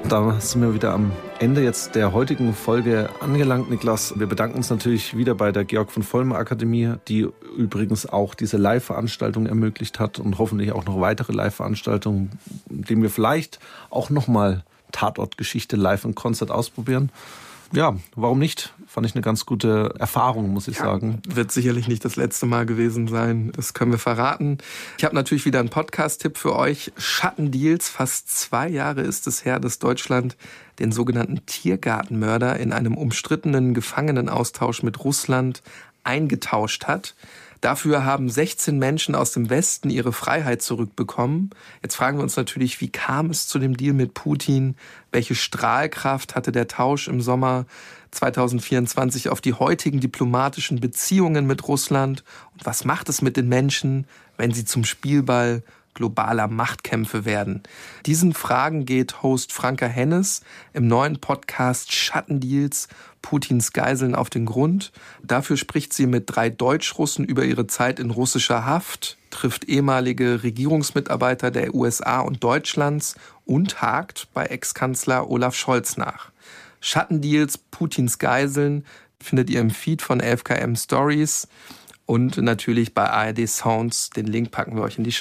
Da sind wir wieder am Ende jetzt der heutigen Folge angelangt, Niklas. Wir bedanken uns natürlich wieder bei der Georg von Vollmer Akademie, die übrigens auch diese Live-Veranstaltung ermöglicht hat und hoffentlich auch noch weitere Live-Veranstaltungen, indem wir vielleicht auch nochmal Tatortgeschichte live im Konzert ausprobieren. Ja, warum nicht? Fand ich eine ganz gute Erfahrung, muss ich sagen. Wird sicherlich nicht das letzte Mal gewesen sein, das können wir verraten. Ich habe natürlich wieder einen Podcast-Tipp für euch. Schattendeals, fast 2 Jahre ist es her, dass Deutschland den sogenannten Tiergartenmörder in einem umstrittenen Gefangenenaustausch mit Russland eingetauscht hat. Dafür haben 16 Menschen aus dem Westen ihre Freiheit zurückbekommen. Jetzt fragen wir uns natürlich, wie kam es zu dem Deal mit Putin? Welche Strahlkraft hatte der Tausch im Sommer 2024 auf die heutigen diplomatischen Beziehungen mit Russland? Und was macht es mit den Menschen, wenn sie zum Spielball globaler Machtkämpfe werden? Diesen Fragen geht Host Franka Hennes im neuen Podcast Schattendeals Putins Geiseln auf den Grund. Dafür spricht sie mit 3 Deutschrussen über ihre Zeit in russischer Haft, trifft ehemalige Regierungsmitarbeiter der USA und Deutschlands und hakt bei Ex-Kanzler Olaf Scholz nach. Schattendeals Putins Geiseln findet ihr im Feed von 11KM Stories und natürlich bei ARD Sounds. Den Link packen wir euch in die